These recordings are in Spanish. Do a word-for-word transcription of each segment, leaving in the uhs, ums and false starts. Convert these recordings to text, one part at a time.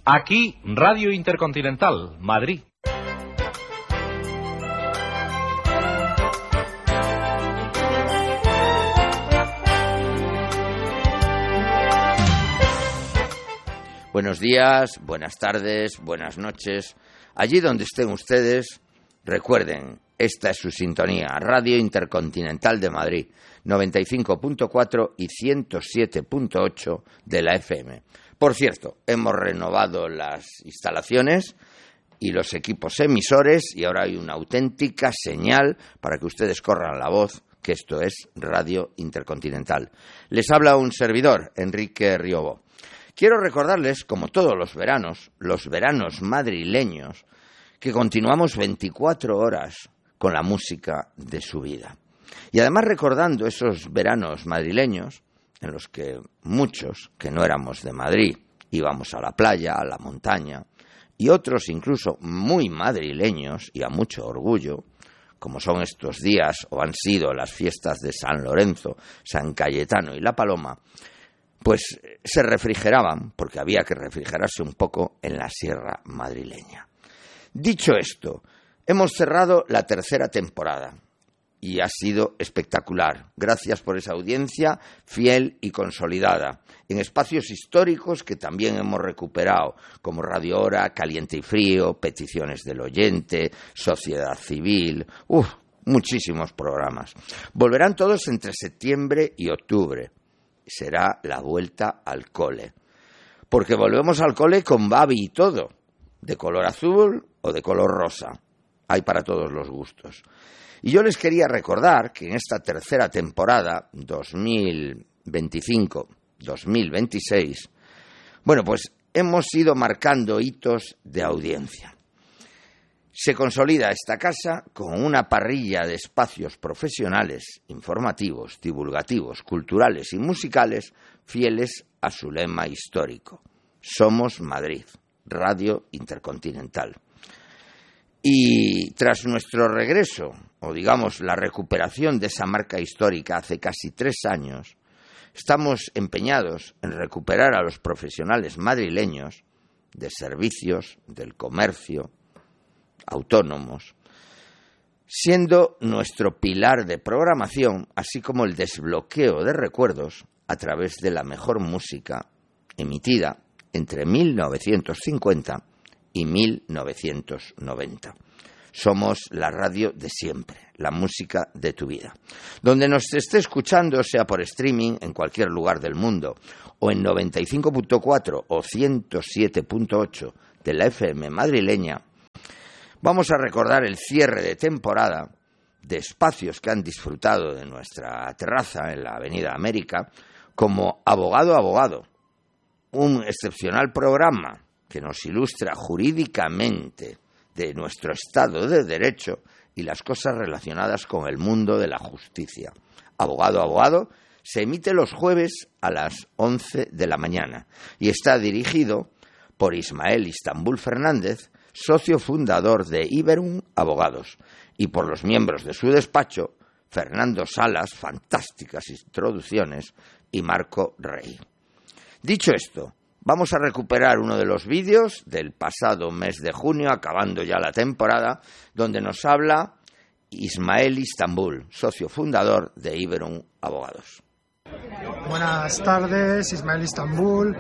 Aquí, Radio Intercontinental, Madrid. Buenos días, buenas tardes, buenas noches. Allí donde estén ustedes, recuerden, esta es su sintonía, Radio Intercontinental de Madrid, noventa y cinco punto cuatro y ciento siete punto ocho de la F M. Por cierto, hemos renovado las instalaciones y los equipos emisores y ahora hay una auténtica señal para que ustedes corran la voz, que esto es Radio Intercontinental. Les habla un servidor, Enrique Riobo. Quiero recordarles, como todos los veranos, los veranos madrileños, que continuamos veinticuatro horas con la música de su vida. Y además recordando esos veranos madrileños en los que muchos, que no éramos de Madrid, íbamos a la playa, a la montaña, y otros incluso muy madrileños y a mucho orgullo, como son estos días o han sido las fiestas de San Lorenzo, San Cayetano y La Paloma, pues se refrigeraban, porque había que refrigerarse un poco en la sierra madrileña. Dicho esto, hemos cerrado la tercera temporada y ha sido espectacular. Gracias por esa audiencia fiel y consolidada en espacios históricos que también hemos recuperado, como Radio Hora, Caliente y Frío, Peticiones del Oyente, Sociedad Civil, ¡uf!, muchísimos programas. Volverán todos entre septiembre y octubre. Será la vuelta al cole, porque volvemos al cole con babi y todo, de color azul o de color rosa, hay para todos los gustos. Y yo les quería recordar que en esta tercera temporada, dos mil veinticinco dos mil veintiséis, bueno, pues hemos ido marcando hitos de audiencia. Se consolida esta casa con una parrilla de espacios profesionales, informativos, divulgativos, culturales y musicales fieles a su lema histórico. Somos Madrid, Radio Intercontinental. Y tras nuestro regreso, o digamos la recuperación de esa marca histórica hace casi tres años, estamos empeñados en recuperar a los profesionales madrileños de servicios, del comercio, autónomos, siendo nuestro pilar de programación, así como el desbloqueo de recuerdos a través de la mejor música emitida entre mil novecientos cincuenta y mil novecientos noventa. Somos la radio de siempre, la música de tu vida. Donde nos esté escuchando, sea por streaming en cualquier lugar del mundo, o en noventa y cinco punto cuatro o ciento siete punto ocho de la F M madrileña, vamos a recordar el cierre de temporada de espacios que han disfrutado de nuestra terraza en la Avenida América, como Abogado Abogado, un excepcional programa que nos ilustra jurídicamente de nuestro Estado de Derecho y las cosas relacionadas con el mundo de la justicia. Abogado Abogado se emite los jueves a las once de la mañana y está dirigido por Ismael Istambul Fernández, socio fundador de Iberum Abogados, y por los miembros de su despacho, Fernando Salas, fantásticas introducciones, y Marco Rey. Dicho esto, vamos a recuperar uno de los vídeos del pasado mes de junio, acabando ya la temporada, donde nos habla Ismael Istambul, socio fundador de Iberum Abogados. Buenas tardes, Ismael Istambul,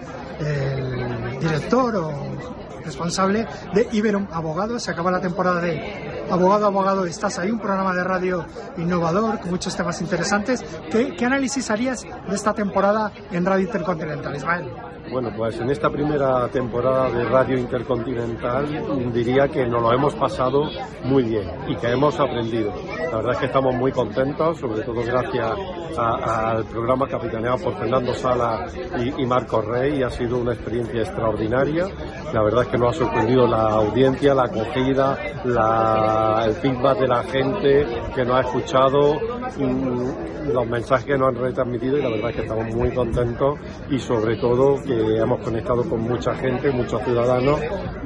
el director o responsable de Iberum Abogados. Se acaba la temporada de Abogado Abogado, estás ahí, un programa de radio innovador con muchos temas interesantes. ¿Qué, qué análisis harías de esta temporada en Radio Intercontinental, Ismael? Bueno, pues en esta primera temporada de Radio Intercontinental diría que nos lo hemos pasado muy bien y que hemos aprendido. La verdad es que estamos muy contentos, sobre todo gracias a, al programa capitaneado por Fernando Sala y, y Marco Rey. Ha sido una experiencia extraordinaria. La verdad es que nos ha sorprendido la audiencia, la acogida, la, el feedback de la gente que nos ha escuchado mm, los mensajes que nos han retransmitido, y la verdad es que estamos muy contentos y sobre todo que hemos conectado con mucha gente, muchos ciudadanos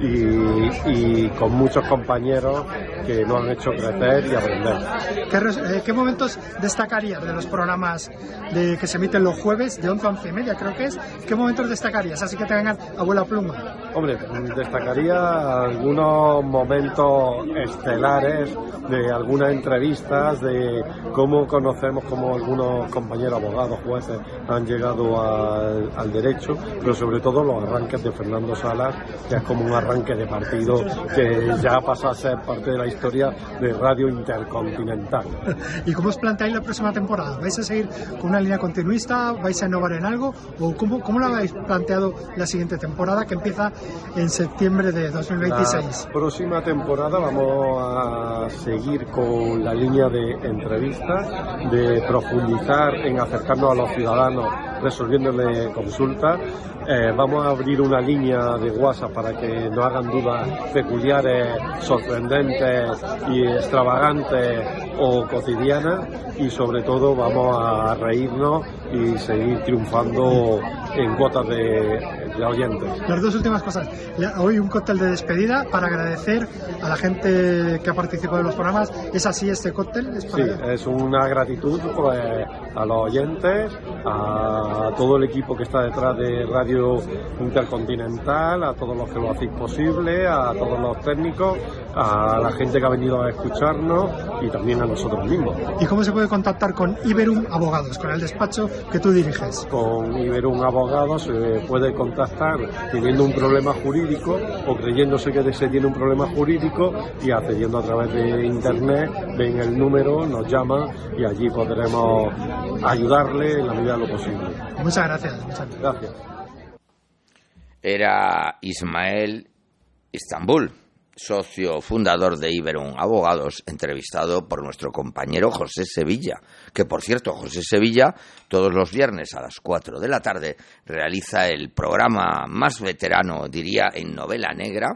y, y con muchos compañeros que nos han hecho crecer y aprender. ¿Qué, eh, ¿Qué momentos destacarías de los programas de, que se emiten los jueves de once a once y media, creo que es? ¿Qué momentos destacarías? Así que te vengan abuela pluma. Hombre, destacaría algunos momentos estelares de algunas entrevistas, de cómo conocemos cómo algunos compañeros abogados, jueces han llegado al, al derecho, pero sobre todo los arranques de Fernando Salas, que es como un arranque de partido que ya pasa a ser parte de la historia de Radio Intercontinental. ¿Y cómo os planteáis la próxima temporada? ¿Vais a seguir con una línea continuista? ¿Vais a innovar en algo? ¿O cómo, cómo lo habéis planteado la siguiente temporada, que empieza en septiembre de dos mil veintiséis? La próxima temporada vamos a seguir con la línea de entrevistas, de profundizar en acercarnos a los ciudadanos resolviéndole consultas. Eh, vamos a abrir una línea de WhatsApp para que nos hagan dudas peculiares, sorprendentes y extravagantes o cotidianas, y sobre todo vamos a reírnos y seguir triunfando en cuotas de, de oyentes. Las dos últimas cosas. Hoy un cóctel de despedida para agradecer a la gente que ha participado en los programas. ¿Es así este cóctel? ¿Es para... Sí, es una gratitud pues, a los oyentes, a todo el equipo que está detrás de Radio Intercontinental, a todos los que lo hacéis posible, a todos los técnicos, a la gente que ha venido a escucharnos y también a nosotros mismos. ¿Y cómo se puede contactar con Iberum Abogados, con el despacho que tú diriges? Con Iberum Abogados se puede contactar teniendo un problema jurídico o creyéndose que se tiene un problema jurídico y accediendo a través de internet, ven el número, nos llama y allí podremos ayudarle en la medida de lo posible. Muchas gracias. Muchas gracias. Era Ismael Istambul, socio fundador de Iberum Abogados, entrevistado por nuestro compañero José Sevilla, que por cierto, José Sevilla, todos los viernes a las cuatro de la tarde, realiza el programa más veterano, diría, en novela negra,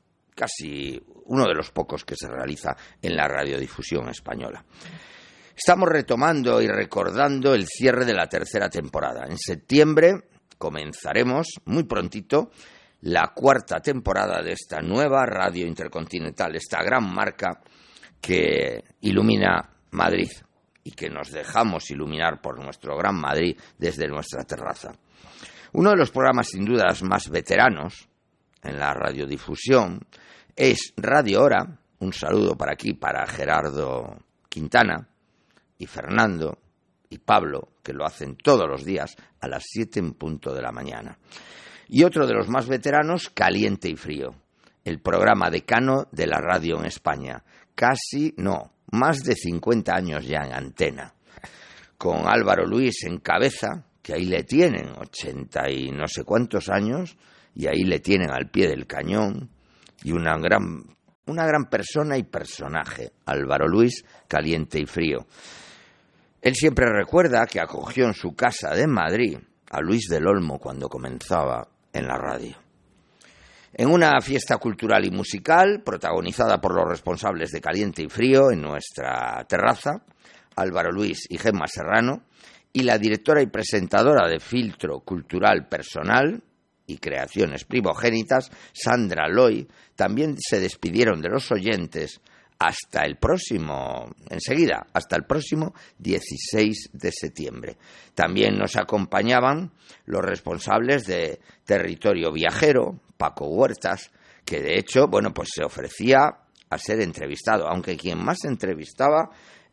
casi uno de los pocos que se realiza en la radiodifusión española. Estamos retomando y recordando el cierre de la tercera temporada. En septiembre comenzaremos, muy prontito, la cuarta temporada de esta nueva Radio Intercontinental, esta gran marca que ilumina Madrid y que nos dejamos iluminar por nuestro Gran Madrid desde nuestra terraza. Uno de los programas sin dudas más veteranos en la radiodifusión es Radio Hora. Un saludo para aquí, para Gerardo Quintana y Fernando y Pablo, que lo hacen todos los días a las siete en punto de la mañana. Y otro de los más veteranos, Caliente y Frío, el programa decano de la radio en España. Casi, no, más de cincuenta años ya en antena. Con Álvaro Luis en cabeza, que ahí le tienen, ochenta y no sé cuántos años, y ahí le tienen al pie del cañón, y una gran, una gran persona y personaje, Álvaro Luis, Caliente y Frío. Él siempre recuerda que acogió en su casa de Madrid a Luis del Olmo cuando comenzaba en la radio. En una fiesta cultural y musical protagonizada por los responsables de Caliente y Frío en nuestra terraza, Álvaro Luis y Gemma Serrano, y la directora y presentadora de Filtro Cultural Personal y Creaciones Primogénitas, Sandra Loy, también se despidieron de los oyentes hasta el próximo, enseguida, hasta el próximo dieciséis de septiembre. También nos acompañaban los responsables de Territorio Viajero, Paco Huertas, que de hecho, bueno, pues se ofrecía a ser entrevistado, aunque quien más entrevistaba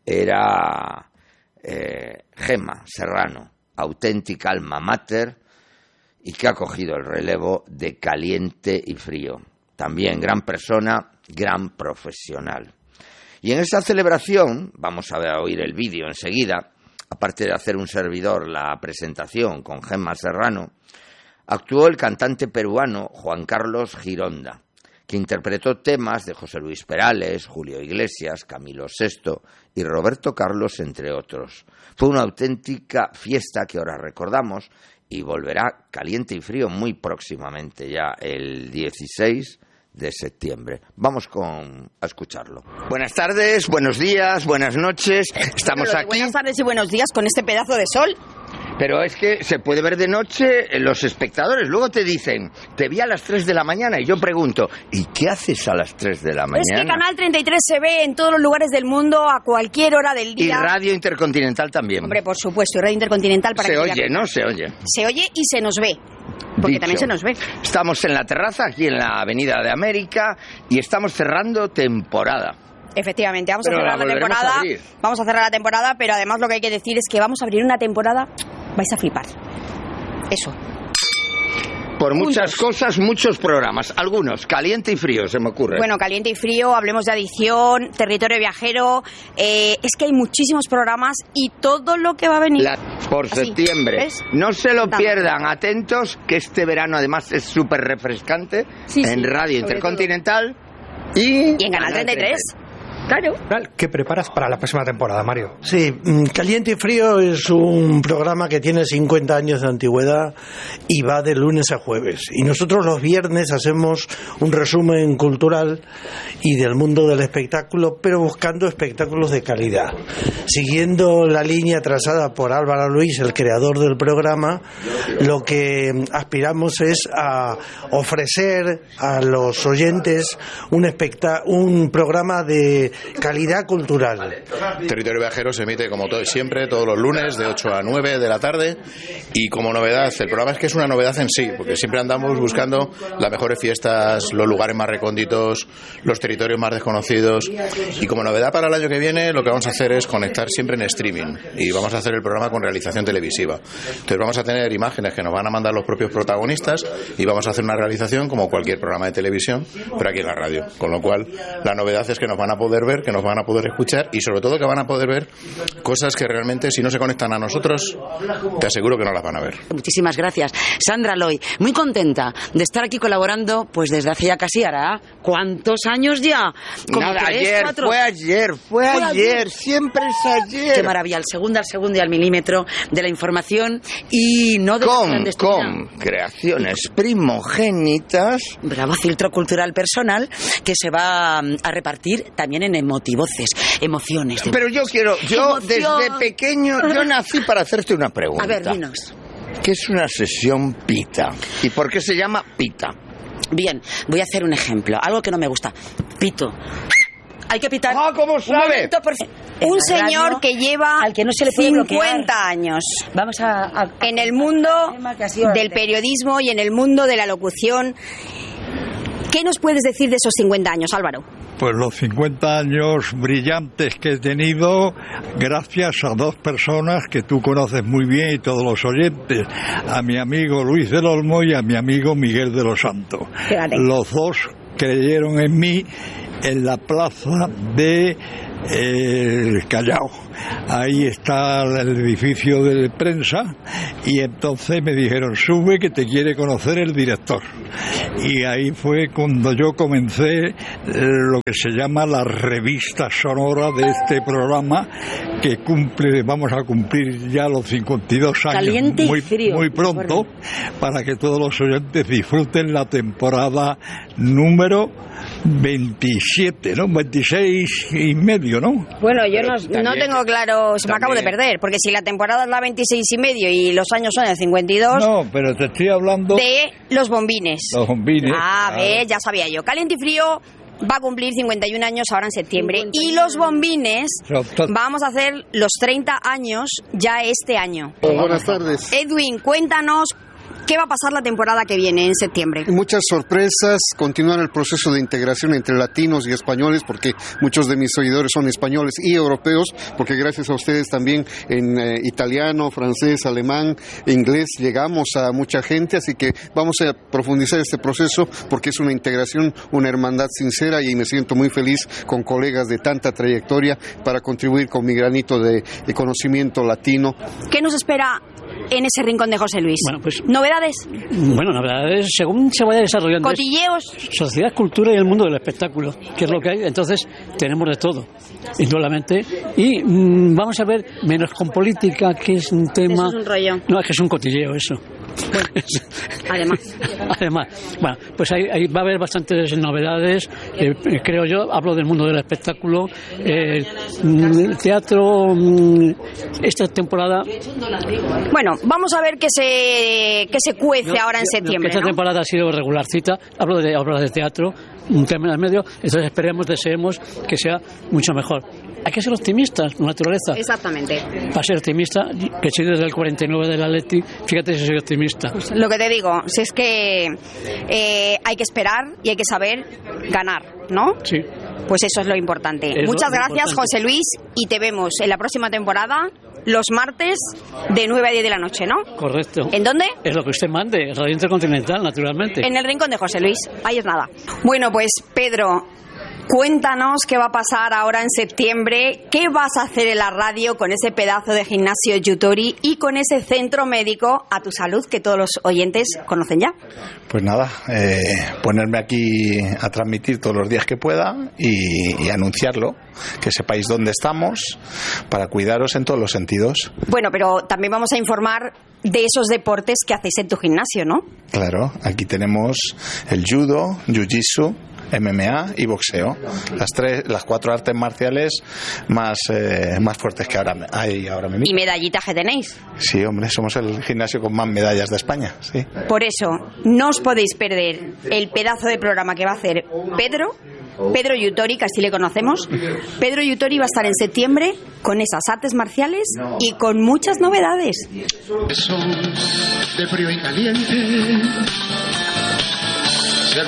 era eh, Gemma Serrano, auténtica alma mater, y que ha cogido el relevo de Caliente y Frío. También gran persona, gran profesional. Y en esa celebración, vamos a ver, a oír el vídeo enseguida, aparte de hacer un servidor la presentación con Gemma Serrano, actuó el cantante peruano Juan Carlos Gironda, que interpretó temas de José Luis Perales, Julio Iglesias, Camilo sexto y Roberto Carlos, entre otros. Fue una auténtica fiesta que ahora recordamos y volverá Caliente y Frío muy próximamente, ya el dieciséis de septiembre. Vamos con a escucharlo. Buenas tardes, buenos días, buenas noches. Estamos aquí. Buenas tardes y buenos días con este pedazo de sol. Pero es que se puede ver de noche los espectadores. Luego te dicen, te vi a las tres de la mañana. Y yo pregunto, ¿y qué haces a las tres de la mañana? Es que Canal treinta y tres se ve en todos los lugares del mundo a cualquier hora del día. Y Radio Intercontinental también. Hombre, por supuesto, y Radio Intercontinental para se que oye, vea. ¿no? Se oye. Se oye y se nos ve. Porque Dicho. también se nos ve. Estamos en la terraza, aquí en la Avenida de América, y estamos cerrando temporada. Efectivamente, vamos Pero a cerrar la la temporada. volveremos a abrir. Vamos a cerrar la temporada, pero además lo que hay que decir es que vamos a abrir una temporada. Vais a flipar. Eso. Por muchas Uy, cosas, muchos programas. Algunos, caliente y frío, se me ocurre. Bueno, caliente y frío, hablemos de adicción, territorio viajero. Eh, es que hay muchísimos programas y todo lo que va a venir. La- por Así, septiembre. ¿ves? No se lo Contando. pierdan, atentos, que este verano además es súper refrescante Sí, en sí, Radio sobre Intercontinental y... Y en Canal treinta y tres. Claro. ¿Qué preparas para la próxima temporada, Mario? Sí, mm, Caliente y Frío es un programa que tiene cincuenta años de antigüedad y va de lunes a jueves. Y nosotros los viernes hacemos un resumen cultural y del mundo del espectáculo, pero buscando espectáculos de calidad. Siguiendo la línea trazada por Álvaro Luis, el creador del programa, lo que aspiramos es a ofrecer a los oyentes un, espectá- un programa de calidad cultural. Territorio Viajero se emite como todo, siempre, todos los lunes de ocho a nueve de la tarde, y como novedad, el programa es que es una novedad en sí, porque siempre andamos buscando las mejores fiestas, los lugares más recónditos, los territorios más desconocidos, y como novedad para el año que viene lo que vamos a hacer es conectar siempre en streaming, y vamos a hacer el programa con realización televisiva. Entonces vamos a tener imágenes que nos van a mandar los propios protagonistas y vamos a hacer una realización como cualquier programa de televisión, pero aquí en la radio, con lo cual la novedad es que nos van a poder ver, que nos van a poder escuchar y sobre todo que van a poder ver cosas que realmente si no se conectan a nosotros te aseguro que no las van a ver. Muchísimas gracias. Sandra Loy, muy contenta de estar aquí colaborando pues desde hace ya casi hará ¿cuántos años ya? Como Nada, tres, ayer, cuatro. fue ayer, fue, Fue ayer, ayer. siempre es ayer. Qué maravilla, al segundo, al segundo y al milímetro de la información y no de la Con, clandestinidad. con creaciones primogénitas. Bravo, filtro cultural personal que se va mm, a repartir también en emotivoces, emociones. de- Pero yo quiero, yo Emoción. desde pequeño, yo nací para hacerte una pregunta. A ver, dinos. ¿Qué es una sesión pita? ¿Y por qué se llama pita? Bien, voy a hacer un ejemplo, algo que no me gusta. Pito. Hay que pitar. Ah, ¿cómo Un sabe? momento, por fa- En Un la señor radio, que lleva al que no se le puede bloquear. cincuenta años Vamos a, a- en el mundo tema que ha sido del periodismo y en el mundo de la locución. ¿Qué nos puedes decir de esos cincuenta años, Álvaro? Pues los cincuenta años brillantes que he tenido gracias a dos personas que tú conoces muy bien y todos los oyentes, a mi amigo Luis del Olmo y a mi amigo Miguel de los Santos. Fíjate. Los dos creyeron en mí en la plaza de eh, el Callao. Ahí está el edificio de prensa y entonces me dijeron, sube que te quiere conocer el director. Y ahí fue cuando yo comencé eh, lo que se llama la revista sonora de este programa, que cumple, vamos a cumplir ya los cincuenta y dos años. Caliente y muy, frío. muy pronto, para que todos los oyentes disfruten la temporada número veintisiete, ¿no? veintiséis y medio, ¿no? Bueno, yo no, también- no tengo claro, se me acabo de también- perder, porque si la temporada es la veintiséis y medio y los años son el cincuenta y dos, No, pero te estoy hablando de los bombines. los bombines. Ah, Claro. ves, ya sabía yo. Caliente y frío va a cumplir cincuenta y un años ahora en septiembre. Y los bombines Exacto. vamos a hacer los treinta años ya este año. Buenas tardes. Edwin, cuéntanos qué va a pasar la temporada que viene en septiembre. Muchas sorpresas, continuar el proceso de integración entre latinos y españoles, porque muchos de mis seguidores son españoles y europeos, porque gracias a ustedes también en eh, italiano, francés, alemán, inglés llegamos a mucha gente, así que vamos a profundizar este proceso porque es una integración, una hermandad sincera y me siento muy feliz con colegas de tanta trayectoria para contribuir con mi granito de, de conocimiento latino. ¿Qué nos espera en ese rincón de José Luis? Bueno, pues- ¿Novedades? Bueno, la verdad es, según se vaya desarrollando, es ¿Cotilleos? sociedad, cultura y el mundo del espectáculo, que es lo que hay. Entonces, tenemos de todo, indudablemente. Y mm, vamos a ver, menos con política, que es un tema... Eso es un rollo. No, es que es un cotilleo eso. Además. Además, bueno, pues ahí, ahí va a haber bastantes novedades, eh, creo yo, hablo del mundo del espectáculo, eh, el teatro, esta temporada... Bueno, vamos a ver qué se, qué se cuece no, ahora en septiembre, Esta ¿no? temporada ha sido regularcita, hablo de obras de teatro, un tema en medio, entonces esperemos, deseemos que sea mucho mejor. Hay que ser optimistas, por naturaleza. Exactamente. Para ser optimista, que soy desde el cuarenta y nueve del Atleti, fíjate si soy optimista. Lo que te digo, si es que eh, hay que esperar y hay que saber ganar, ¿no? Sí. Pues eso es lo importante. Es Muchas lo gracias, importante. José Luis, y te vemos en la próxima temporada los martes de nueve a diez de la noche, ¿no? Correcto. ¿En dónde? Es lo que usted mande, Radio Intercontinental, naturalmente. En el rincón de José Luis, ahí es nada. Bueno, pues Pedro, cuéntanos qué va a pasar ahora en septiembre, qué vas a hacer en la radio con ese pedazo de gimnasio Yutori y con ese centro médico A Tu Salud que todos los oyentes conocen ya. Pues nada, eh, ponerme aquí a transmitir todos los días que pueda y, y anunciarlo, que sepáis dónde estamos para cuidaros en todos los sentidos. Bueno, pero también vamos a informar de esos deportes que hacéis en tu gimnasio, ¿no? Claro, aquí tenemos el judo, jiu-jitsu, M M A y boxeo, las tres, las cuatro artes marciales más eh, más fuertes que ahora hay ahora mismo. Y medallitas que tenéis. Sí, hombre, somos el gimnasio con más medallas de España, sí. Por eso, no os podéis perder el pedazo de programa que va a hacer Pedro, Pedro Yutori, que así le conocemos. Pedro Yutori va a estar en septiembre con esas artes marciales y con muchas novedades. Son de frío y caliente.